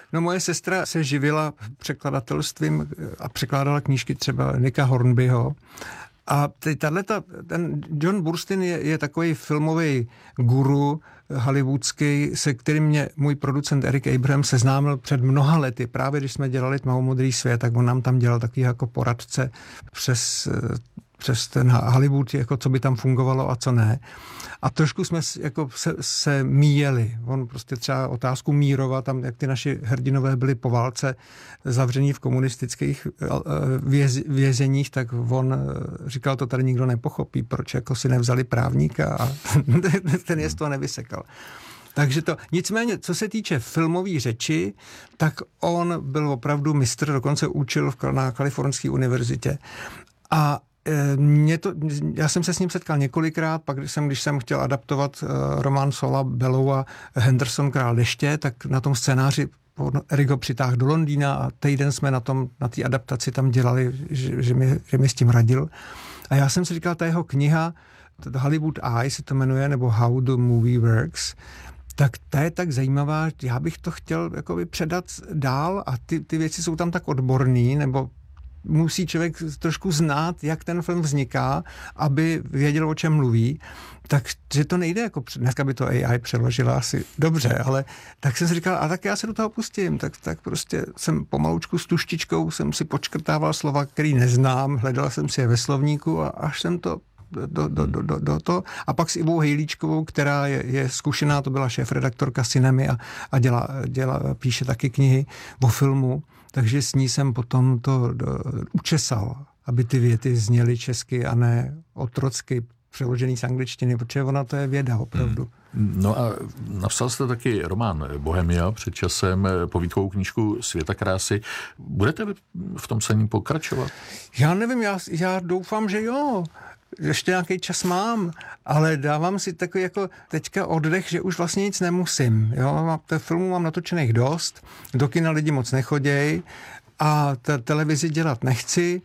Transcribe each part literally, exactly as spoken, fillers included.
No moje sestra se živila překladatelstvím a překládala knížky třeba Nicka Hornbyho. A tato, ten John Burstyn je, je takový filmový guru hollywoodský, se kterým mě můj producent Eric Abraham seznámil před mnoha lety. Právě když jsme dělali Tmavomodrý svět, tak on nám tam dělal takový jako poradce přes, přes ten Hollywood, jako co by tam fungovalo a co ne. A trošku jsme jako se, se míjeli. On prostě třeba otázku Mírova, tam jak ty naši hrdinové byli po válce zavření v komunistických věz, vězeních, tak on říkal, to tady nikdo nepochopí, proč jako si nevzali právníka a ten je z toho nevysekal. Takže to, nicméně, co se týče filmové řeči, tak on byl opravdu mistr, dokonce učil na Kalifornské univerzitě. A Mě to, já jsem se s ním setkal několikrát, pak když jsem, když jsem chtěl adaptovat uh, román Saula Bellowa Henderson Král deště, tak na tom scénáři Erik ho přitáhl do Londýna a týden jsme na tom, na té adaptaci tam dělali, že, že, mi, že mi s tím radil. A já jsem si říkal, ta jeho kniha, Hollywood Eye se to jmenuje, nebo How the Movie Works, tak ta je tak zajímavá, já bych to chtěl jakoby předat dál a ty, ty věci jsou tam tak odborný, nebo musí člověk trošku znát, jak ten film vzniká, aby věděl, o čem mluví. Takže to nejde, jako dneska by to A I přeložila asi dobře, ale tak jsem si říkal, a tak já se do toho pustím. Tak, tak prostě jsem pomalučku s tuštičkou jsem si počkrtával slova, který neznám, hledal jsem si je ve slovníku a až jsem to do, do, do, do, do to. A pak s Ivou Hejlíčkovou, která je, je zkušená, to byla šéfredaktorka Cinemy a, a dělá, dělá, píše taky knihy o filmu. Takže s ní jsem potom to do, učesal, aby ty věty zněly česky a ne otrocky přeložený z angličtiny, protože ona to je věda opravdu. Hmm. No a napsal jste taky román Bohemia před časem, povídkovou knížku Světa krásy. Budete v tom psaní pokračovat? Já nevím, já, já doufám, že jo. Ještě nějaký čas mám, ale dávám si takový jako teďka oddech, že už vlastně nic nemusím. Jo? Té filmů mám natočených dost, do kina lidi moc nechoděj a te- televizi dělat nechci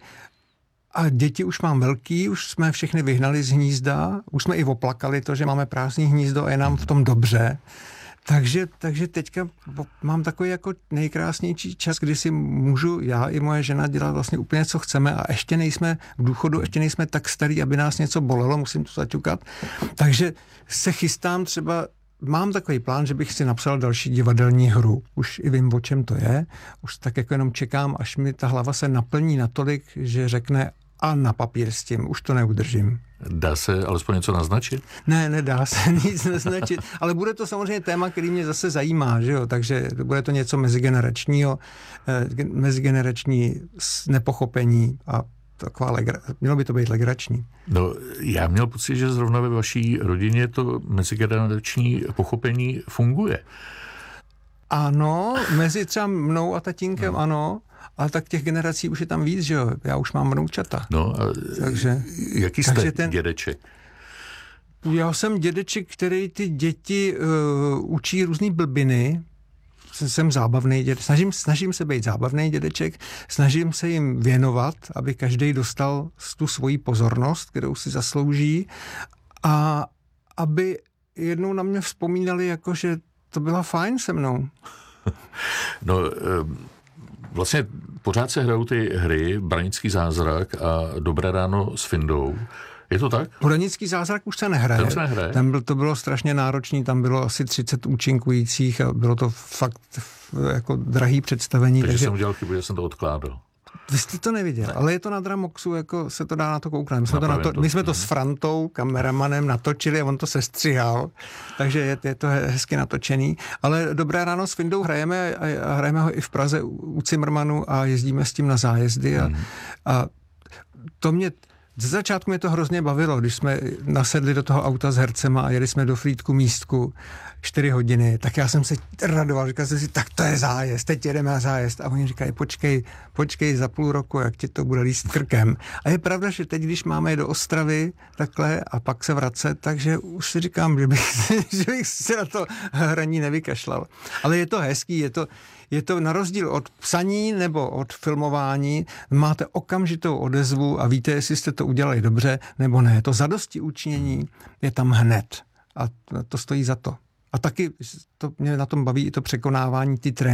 a děti už mám velký, už jsme všechny vyhnali z hnízda, už jsme i oplakali to, že máme prázdný hnízdo a je nám v tom dobře. Takže, takže teďka mám takový jako nejkrásnější čas, kdy si můžu já i moje žena dělat vlastně úplně, co chceme a ještě nejsme v důchodu, ještě nejsme tak starý, aby nás něco bolelo, musím to zaťukat. Takže se chystám třeba, mám takový plán, že bych si napsal další divadelní hru. Už i vím, o čem to je. Už tak jako jenom čekám, až mi ta hlava se naplní natolik, že řekne a na papír s tím, už to neudržím. Dá se alespoň něco naznačit? Ne, nedá se nic naznačit, ale bude to samozřejmě téma, který mě zase zajímá, že jo, takže bude to něco mezigeneračního, eh, mezigenerační nepochopení a taková legra, mělo by to být legrační. No, já měl pocit, že zrovna ve vaší rodině to mezigenerační pochopení funguje. Ano, mezi třeba mnou a tatínkem, no. Ano, ale tak těch generací už je tam víc, že jo? Já už mám vnoučata. No, a takže, jaký jste takže ten, dědeček? Já jsem dědeček, který ty děti uh, učí různý blbiny. Jsem zábavný dědeček. Snažím, snažím se být zábavný dědeček, snažím se jim věnovat, aby každý dostal tu svoji pozornost, kterou si zaslouží a aby jednou na mě vzpomínali, jako že to byla fajn se mnou. No, vlastně pořád se hrajou ty hry Branický zázrak a Dobré ráno s Findou. Je to tak? Branický zázrak už se nehraje. Tam se nehraje. Tam byl, to bylo strašně náročné, tam bylo asi třicet účinkujících a bylo to fakt jako drahý představení. Takže, takže jsem udělal chybu, že jsem to odkládal. Vy jste to neviděl, ne. Ale je to na Dramoxu, jako se to dá na to kouknout. My jsme, to, nato- my jsme to s Frantou, kameramanem, natočili a on to sestřihal, takže je, je to hezky natočený. Ale Dobré ráno s Findou hrajeme a hrajeme ho i v Praze u Cimrmanu a jezdíme s tím na zájezdy a, hmm. a to mě... Ze začátku mě to hrozně bavilo, když jsme nasedli do toho auta s hercema a jeli jsme do Frýdku Místku čtyři hodiny, tak já jsem se radoval, říkal jsem si, tak to je zájezd, teď jedeme na zájezd. A oni říkají, počkej, počkej za půl roku, jak ti to bude líst krkem. A je pravda, že teď, když máme je do Ostravy takhle a pak se vracet, takže už si říkám, že bych, že bych se na to hraní nevykašlal. Ale je to hezký, je to, je to na rozdíl od psaní nebo od filmování, máte okamžitou odezvu a víte, jestli jste to udělali dobře nebo ne. To zadosti učinění je tam hned a to stojí za to. A taky to mě na tom baví i to překonávání ty tréninky.